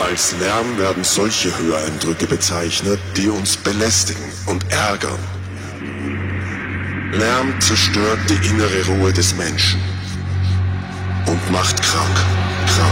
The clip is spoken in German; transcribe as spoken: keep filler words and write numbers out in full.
Als Lärm werden solche Höreindrücke bezeichnet, die uns belästigen und ärgern. Lärm zerstört die innere Ruhe des Menschen und macht krank.